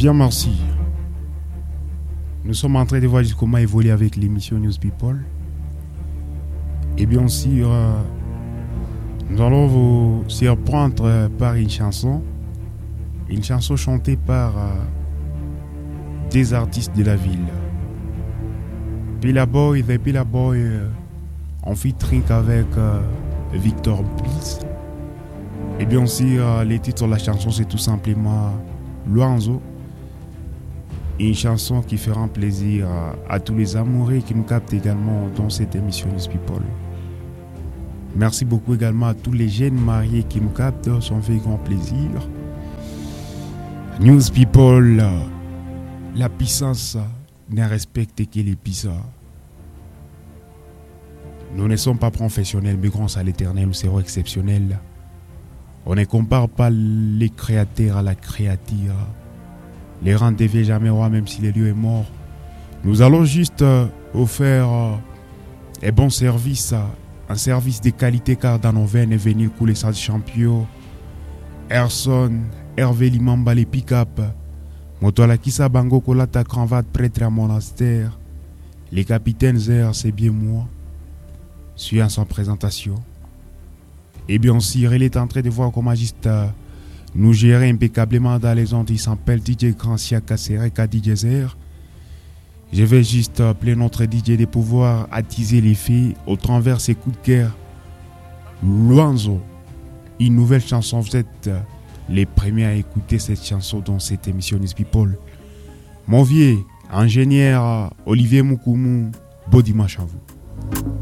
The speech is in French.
Bien, merci. Nous sommes en train de voir comment évoluer avec l'émission News People. Et bien sûr, nous allons vous surprendre par une chanson chantée par des artistes de la ville. Pilla Boy, The Pilla Boy, en featuring avec Victor Bliss. Et bien sûr, les titres de la chanson, c'est tout simplement Loanzo. Une chanson qui fera plaisir à tous les amoureux qui nous captent également dans cette émission News People. Merci beaucoup également à tous les jeunes mariés qui nous captent, ça fait grand plaisir. News People, la puissance ne respecte que les puissants. Nous ne sommes pas professionnels, mais grâce à l'éternel, nous serons exceptionnels. On ne compare pas les créateurs à la créature. Les rangs ne deviennent jamais rois, même si le lieu est mort. Nous allons juste offrir un bon service, un service de qualité, car dans nos veines est venu couler ça de champion. Erson, Hervé Limamba, les pick-up. Motola Kissa Bango Kolata Cranvat, prêtre à monastère. Les capitaines Zer, c'est bien moi. Suis en sans présentation. Et bien sûr, il est en train de voir comment juste nous gérer impeccablement dans les ondes. Il s'appelle DJ Grancia Kassereka DJ Zer. Je vais juste appeler notre DJ de pouvoir attiser les filles au travers ses coups de cœur. Loanzo, une nouvelle chanson. Vous êtes les premiers à écouter cette chanson dans cette émission News People. Mon vieux ingénieur Olivier Moukoumou, beau dimanche à vous.